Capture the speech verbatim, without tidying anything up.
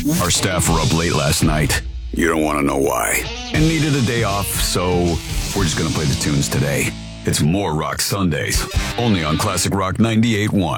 Our staff were up late last night. You don't want to know why. And needed a day off, so we're just going to play the tunes today. It's More Rock Sundays, only on Classic Rock ninety-eight point one.